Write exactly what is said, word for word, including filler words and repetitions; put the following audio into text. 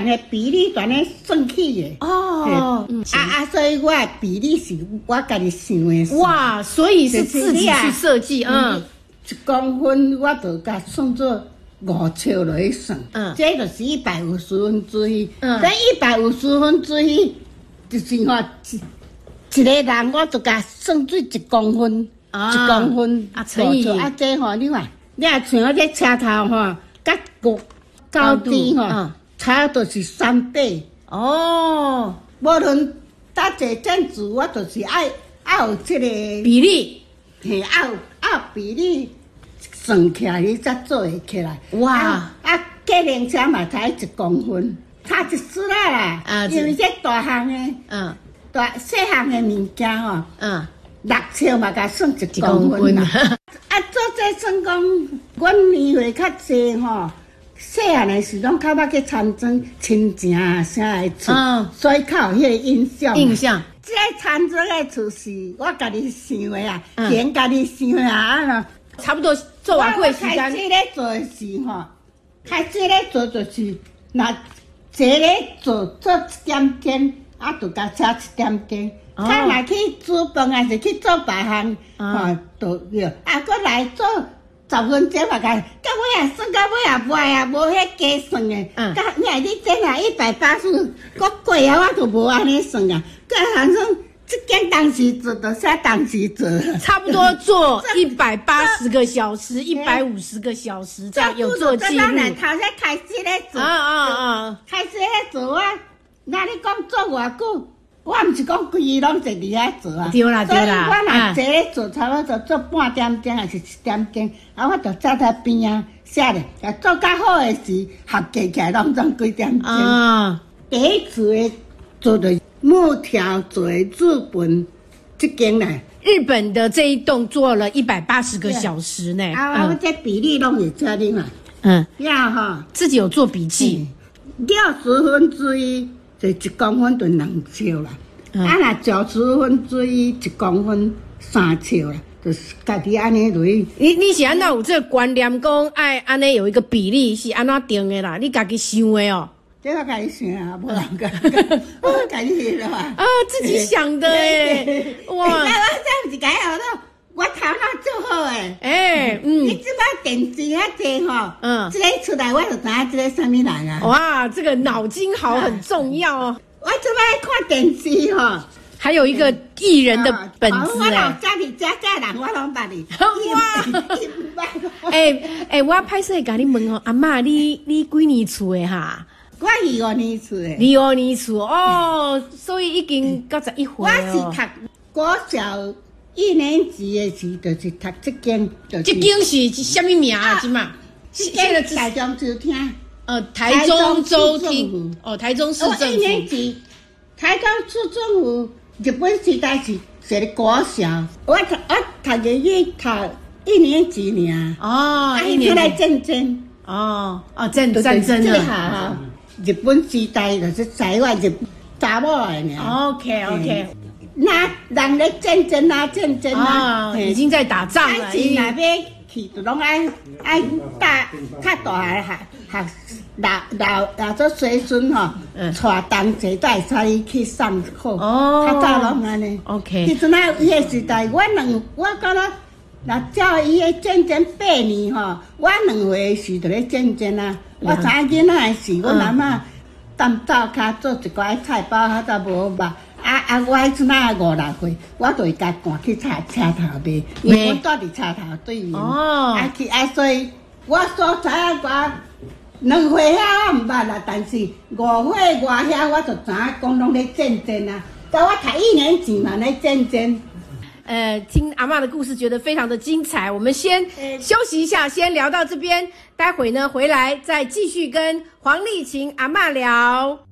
的比例全咧算起的。 哦， 嗯，啊啊，所以我的比例是我家己想的。 哇，所以是自己去设计，嗯， 一公分我就甲算做五尺落去算，嗯，这就是一百五十分之一，嗯，这一百五十分之一就是吼一一个人我就甲算做一公分，啊、一公分啊乘以啊，这吼你看，你若像这车头吼，甲高高低吼，嗯、差不多是三倍。哦，无论搭一建筑，我就是爱爱有这个比例， 嘿，爱有爱有比例。算起来，你才做会起来。哇！啊，啊计程车嘛才一公分，差一丝啦啦。啊，因为这大项的，嗯，大细项的物件吼，嗯，六尺嘛，甲算一公分啦。啊，做这算讲，阮年岁较济吼，细汉的时拢较捌去参庄亲情啊啥的厝，所以较有迄个印象。 印象。 这参庄的厝是我家己想的啊，连家己想的啊。 差不多做完过时间。 开始咧做的时吼，开始咧做就是，那坐咧做做一点钟，啊，就甲车一点钟。他若去煮饭还是去做别项，吼，都要。啊，搁来做十分钟嘛，甲到尾啊算到尾啊坏啊，无迄加算的。嗯。甲你看你这若一百八十，搁贵啊，我都无安尼算啊。搁反正。这件当时做的，啥当时做， 差不多做一百八十个小时，一百五十个小时，这样有做记录。 头先开始咧做， 啊啊啊！ 开始咧做我，那你讲做偌久？我唔是讲规日拢坐伫遐做啊。 对啦对啦。 所以我若坐咧做，差不多做半点钟还是一点钟，啊，我就坐在边啊写咧，啊，做较好诶时，合计起来拢总几点钟。啊。第一次诶做的。木条做日本这间呢， 日本的这一栋做了一百八十个小时呢。 啊，我这比例拢会知你嘛。嗯，要哈， 自己有做笔记。 六十分之一就一公分就两尺啦。啊，那九十分之一一公分三尺啦，就是家己安尼落去。 你你是安怎有这个观念讲爱安尼有一个比例是安怎定的啦？你家己想的哦。 这我家己想啊，无人讲，我家己想啊。 啊，自己想的哎， 哇！我这不是家好到，我头脑足好诶。哎，嗯。你即摆电视遐济吼，嗯，这个出来我就知影这个什么人啊。 哇，这个脑筋好很重要哦。 我即摆看电视吼， 还有一个艺人的本子哎。我老家里家家人我拢捌你。 哇！哎哎，我歹势甲你问哦，阿嬷，你你几年厝诶哈？ 我二五年厝诶， 二五年厝哦，所以已经九十一岁哦。我是读国小一年级诶时，就是读这间。 这间是什么名啊？即嘛？ 这间是台中州厅。 呃，台中州厅。哦，台中市政府。 我一年级，台中市政府日本时代是是国小，我读我读日语读一年级尔。哦，一年级。来战争。 哦哦，战战争啊。 日本时代就是台湾日查某诶尔。 OK OK。 那人咧战争啊战争啊， 已经在打仗了。 以前那边去就拢爱爱大较大诶学学老老老做学孙吼，带同齐都会使去上课。哦。较早拢安尼。OK。迄阵啊，伊个时代，我两我感觉。那照伊个战争八年吼，我两岁时就咧战争啊。我知影囡仔诶时，阮阿嬷担灶骹做一寡菜包，还都无肉。啊啊！我迄阵啊五六岁，我就会甲赶去菜车头卖，因为阮住伫车头对面。哦。啊去啊，所以我所知影我两岁遐我毋捌啦，但是五岁外遐我就知影讲拢咧战争啊。到我读一年级嘛咧战争。 呃，听阿嬷的故事觉得非常的精彩，我们先休息一下，先聊到这边，待会呢回来再继续跟黄丽琴阿嬷聊。